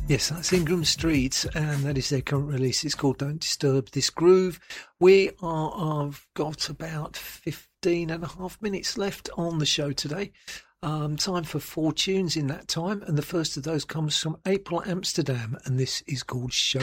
Yes, that's Ingram Street, and that is their current release. It's called Don't Disturb This Groove. I've got about 15 and a half minutes left on the show today. Time for 4 tunes in that time, and the first of those comes from April Amsterdam, and this is called Show.